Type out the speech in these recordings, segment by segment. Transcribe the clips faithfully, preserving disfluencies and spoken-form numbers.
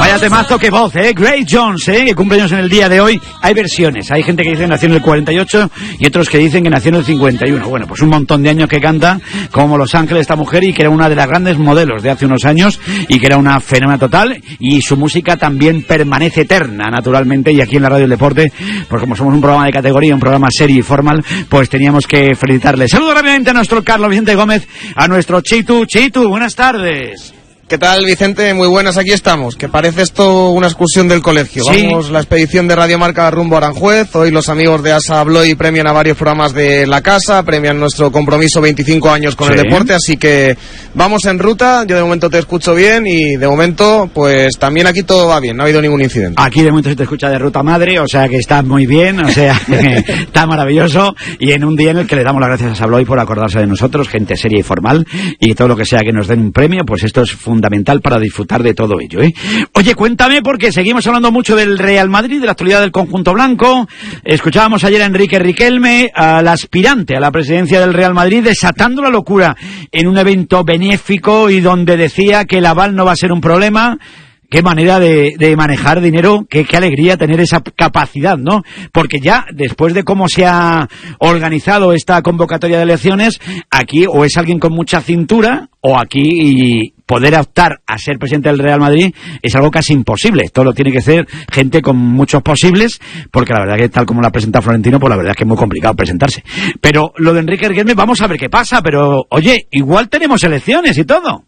Vaya temazo, qué voz, ¿eh? Grace Jones, ¿eh? Que cumple años en el día de hoy. Hay versiones. Hay gente que dice que nació en el cuarenta y ocho y otros que dicen que nació en el cincuenta y uno. Bueno, pues un montón de años que canta como Los Ángeles esta mujer y que era una de las grandes modelos de hace unos años y que era una fenómena total y su música también permanece eterna, naturalmente. Y aquí en la Radio del Deporte, pues como somos un programa de categoría, un programa serio y formal, pues teníamos que felicitarle. Saludo rápidamente a nuestro Carlos Vicente Gómez, a nuestro Chitu. Chitu, buenas tardes. ¿Qué tal, Vicente? Muy buenas, aquí estamos. Que parece esto una excursión del colegio. Sí. Vamos, la expedición de Radio Marca rumbo a Aranjuez. Hoy los amigos de Asa Abloy premian a varios programas de la casa, premian nuestro compromiso veinticinco años con sí. el deporte, así que vamos en ruta. Yo de momento te escucho bien y de momento, pues también aquí todo va bien, no ha habido ningún incidente. Aquí de momento se te escucha de ruta madre, o sea que está muy bien, o sea, está maravilloso. Y en un día en el que le damos las gracias a Asa Abloy por acordarse de nosotros, gente seria y formal, y todo lo que sea que nos den un premio, pues esto es fundamental. fundamental para disfrutar de todo ello, ¿eh? Oye, cuéntame, porque seguimos hablando mucho del Real Madrid, de la actualidad del conjunto blanco. Escuchábamos ayer a Enrique Riquelme, al aspirante a la presidencia del Real Madrid, desatando la locura en un evento benéfico y donde decía que el aval no va a ser un problema. Qué manera de, de manejar dinero, qué, qué alegría tener esa capacidad, ¿no? Porque ya, después de cómo se ha organizado esta convocatoria de elecciones, aquí o es alguien con mucha cintura, o aquí poder optar a ser presidente del Real Madrid es algo casi imposible. Esto lo tiene que hacer gente con muchos posibles, porque la verdad que tal como lo ha presentado Florentino, pues la verdad es que es muy complicado presentarse. Pero lo de Enrique Riquelme, vamos a ver qué pasa, pero oye, igual tenemos elecciones y todo.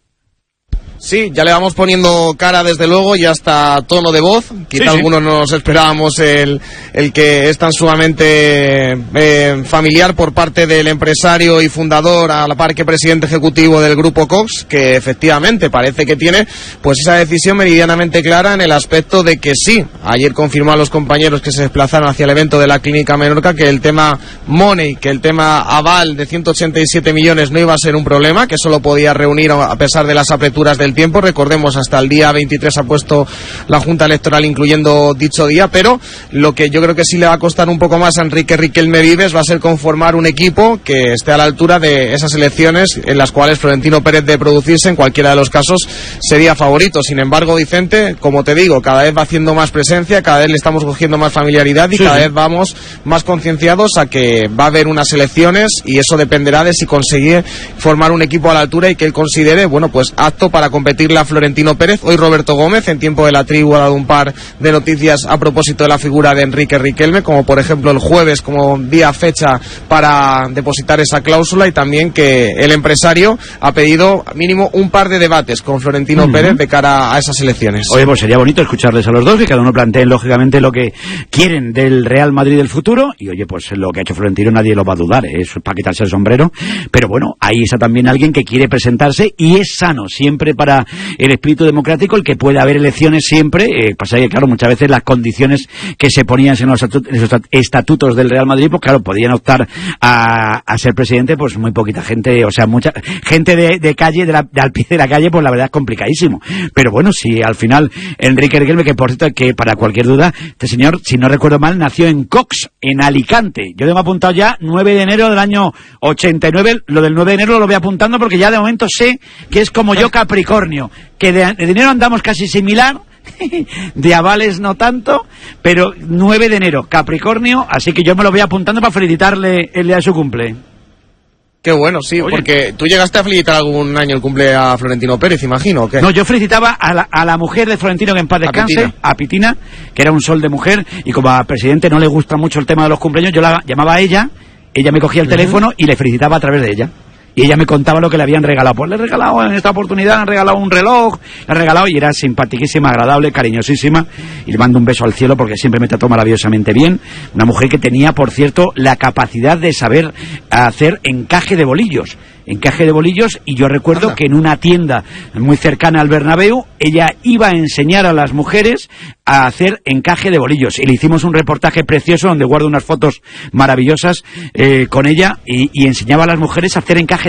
Sí, ya le vamos poniendo cara desde luego y hasta tono de voz. Quizá sí, sí. algunos nos esperábamos el, el que es tan sumamente eh, familiar por parte del empresario y fundador, a la par que presidente ejecutivo del Grupo Cox, que efectivamente parece que tiene pues esa decisión meridianamente clara en el aspecto de que sí. Ayer confirmó a los compañeros que se desplazaron hacia el evento de la Clínica Menorca que el tema money, que el tema aval de ciento ochenta y siete millones no iba a ser un problema, que solo podía reunir a pesar de las apreturas del tiempo. Recordemos, hasta el día veintitrés ha puesto la Junta Electoral incluyendo dicho día, pero lo que yo creo que sí le va a costar un poco más a Enrique Riquelme Vives va a ser conformar un equipo que esté a la altura de esas elecciones en las cuales Florentino Pérez, de producirse en cualquiera de los casos, sería favorito. Sin embargo, Vicente, como te digo, cada vez va haciendo más presencia, cada vez le estamos cogiendo más familiaridad y sí, cada sí. vez vamos más concienciados a que va a haber unas elecciones y eso dependerá de si consigue formar un equipo a la altura y que él considere, bueno, pues apto para competirle a Florentino Pérez. Hoy Roberto Gómez, en Tiempo de la Tribu, ha dado un par de noticias a propósito de la figura de Enrique Riquelme, como por ejemplo el jueves como día fecha para depositar esa cláusula, y también que el empresario ha pedido mínimo un par de debates con Florentino uh-huh. Pérez de cara a esas elecciones. Oye, pues sería bonito escucharles a los dos, que cada uno planteen lógicamente lo que quieren del Real Madrid del futuro, y oye, pues lo que ha hecho Florentino nadie lo va a dudar, ¿eh? Es para quitarse el sombrero, pero bueno, ahí está también alguien que quiere presentarse y es sano siempre para el espíritu democrático el que puede haber elecciones siempre. Eh, pasa que claro, muchas veces las condiciones que se ponían en los estatutos del Real Madrid, pues claro, podían optar a, a ser presidente pues muy poquita gente, o sea, mucha gente de, de calle, de, la, de al pie de la calle, pues la verdad es complicadísimo. Pero bueno, si al final Enrique Riquelme, que por cierto, que para cualquier duda, este señor, si no recuerdo mal, nació en Cox, en Alicante. Yo tengo apuntado ya nueve de enero del año ochenta y nueve, lo del nueve de enero lo voy apuntando porque ya de momento sé que es como yo, Capricornio, que de, de dinero andamos casi similar, de avales no tanto, pero nueve de enero, Capricornio, así que yo me lo voy apuntando para felicitarle el día de su cumple. Qué bueno, sí. Oye, porque tú llegaste a felicitar algún año el cumple a Florentino Pérez, imagino, ¿o qué? No, yo felicitaba a la, a la mujer de Florentino, que en paz descanse, a Pitina. a Pitina, que era un sol de mujer, y como a presidente no le gusta mucho el tema de los cumpleaños, yo la llamaba a ella, ella me cogía el uh-huh. teléfono y le felicitaba a través de ella. Y ella me contaba lo que le habían regalado. Pues le he regalado en esta oportunidad, le han regalado un reloj, le han regalado, y era simpaticísima, agradable, cariñosísima. Y le mando un beso al cielo porque siempre me trató maravillosamente bien. Una mujer que tenía, por cierto, la capacidad de saber hacer encaje de bolillos. Encaje de bolillos, y yo recuerdo Anda. que en una tienda muy cercana al Bernabéu, ella iba a enseñar a las mujeres a hacer encaje de bolillos. Y le hicimos un reportaje precioso donde guardo unas fotos maravillosas eh, con ella y, y enseñaba a las mujeres a hacer encaje